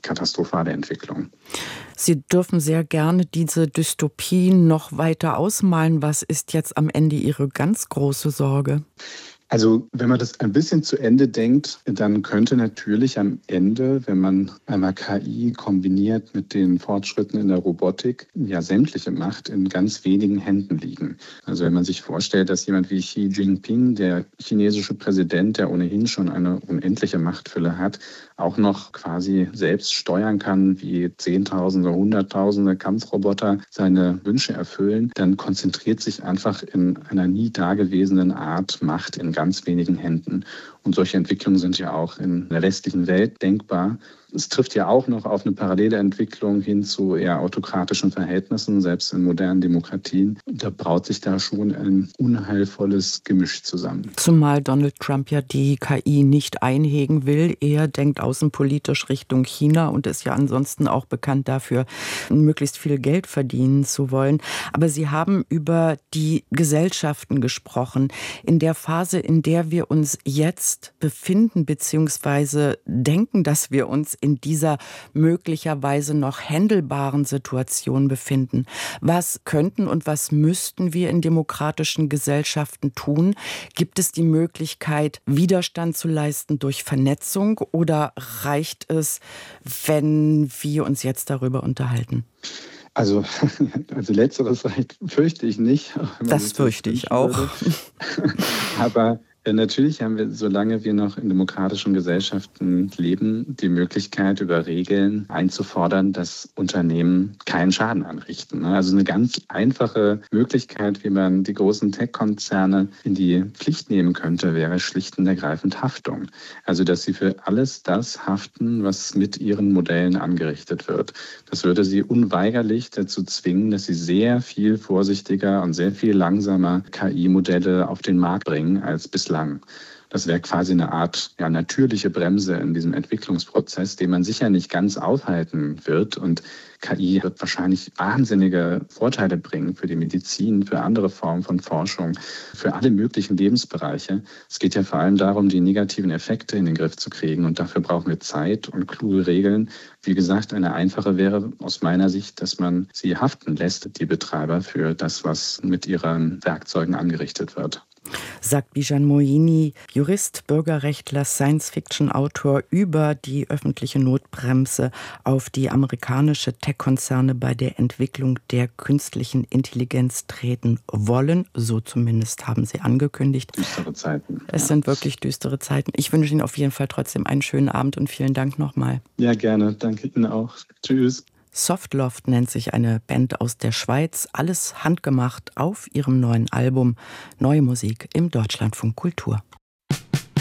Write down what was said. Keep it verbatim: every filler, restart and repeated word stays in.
katastrophale Entwicklung. Sie dürfen sehr gerne diese Dystopien noch weiter ausmalen. Was ist jetzt am Ende Ihre ganz große Sorge? Also wenn man das ein bisschen zu Ende denkt, dann könnte natürlich am Ende, wenn man einmal K I kombiniert mit den Fortschritten in der Robotik, ja sämtliche Macht in ganz wenigen Händen liegen. Also wenn man sich vorstellt, dass jemand wie Xi Jinping, der chinesische Präsident, der ohnehin schon eine unendliche Machtfülle hat, auch noch quasi selbst steuern kann, wie Zehntausende, Hunderttausende Kampfroboter seine Wünsche erfüllen, dann konzentriert sich einfach in einer nie dagewesenen Art Macht in ganz wenigen Händen. Und solche Entwicklungen sind ja auch in der westlichen Welt denkbar. Es trifft ja auch noch auf eine parallele Entwicklung hin zu eher autokratischen Verhältnissen, selbst in modernen Demokratien. Da braut sich da schon ein unheilvolles Gemisch zusammen. Zumal Donald Trump ja die K I nicht einhegen will. Er denkt außenpolitisch Richtung China und ist ja ansonsten auch bekannt dafür, möglichst viel Geld verdienen zu wollen. Aber Sie haben über die Gesellschaften gesprochen. In der Phase, in der wir uns jetzt befinden, beziehungsweise denken, dass wir uns in dieser möglicherweise noch händelbaren Situation befinden. Was könnten und was müssten wir in demokratischen Gesellschaften tun? Gibt es die Möglichkeit, Widerstand zu leisten durch Vernetzung oder reicht es, wenn wir uns jetzt darüber unterhalten? Also, also letzteres fürchte ich nicht. Das fürchte ich auch. Aber natürlich haben wir, solange wir noch in demokratischen Gesellschaften leben, die Möglichkeit, über Regeln einzufordern, dass Unternehmen keinen Schaden anrichten. Also eine ganz einfache Möglichkeit, wie man die großen Tech-Konzerne in die Pflicht nehmen könnte, wäre schlicht und ergreifend Haftung. Also dass sie für alles das haften, was mit ihren Modellen angerichtet wird. Das würde sie unweigerlich dazu zwingen, dass sie sehr viel vorsichtiger und sehr viel langsamer K I-Modelle auf den Markt bringen als bislang. Das wäre quasi eine Art ja, natürliche Bremse in diesem Entwicklungsprozess, den man sicher nicht ganz aufhalten wird. Und K I wird wahrscheinlich wahnsinnige Vorteile bringen für die Medizin, für andere Formen von Forschung, für alle möglichen Lebensbereiche. Es geht ja vor allem darum, die negativen Effekte in den Griff zu kriegen. Und dafür brauchen wir Zeit und kluge Regeln. Wie gesagt, eine einfache wäre aus meiner Sicht, dass man sie haften lässt, die Betreiber, für das, was mit ihren Werkzeugen angerichtet wird. Sagt Bijan Moini, Jurist, Bürgerrechtler, Science-Fiction-Autor, über die öffentliche Notbremse auf die amerikanische Tech-Konzerne bei der Entwicklung der künstlichen Intelligenz treten wollen. So zumindest haben sie angekündigt. Düstere Zeiten. Es ja. sind wirklich düstere Zeiten. Ich wünsche Ihnen auf jeden Fall trotzdem einen schönen Abend und vielen Dank nochmal. Ja, gerne. Danke Ihnen auch. Tschüss. Softloft nennt sich eine Band aus der Schweiz, alles handgemacht auf ihrem neuen Album. Neue Musik im Deutschlandfunk Kultur.